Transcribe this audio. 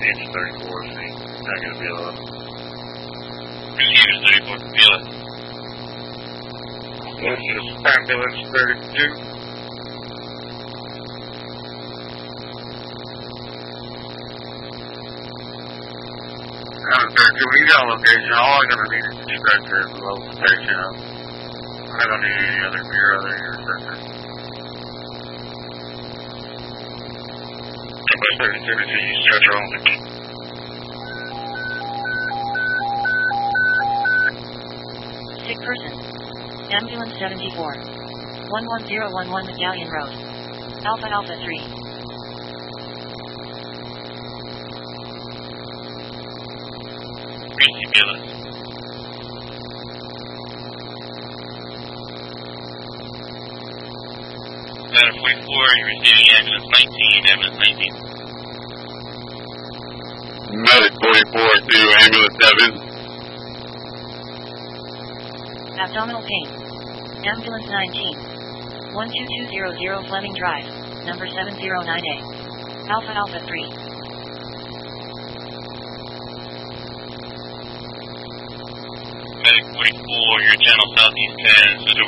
engine 34 feet. Negative Beulah. Receivers 34, Beulah. This is ambulance 32. We got a location. All I'm going to need is a stretcher at the local station. I don't need any other gear other than your stretcher. Bus 32 to use stretcher only. Sick person. Ambulance 74. 11011 McGallion Road. Alpha Alpha 3. Gracie Beulah. Ladder 44, you're receiving ambulance 19, ambulance 19. Medic 44 to ambulance 7. Abdominal pain. Ambulance 19. 12200 Fleming Drive, number 709A. Alpha Alpha 3. Medic 44, your channel southeast 10, switch over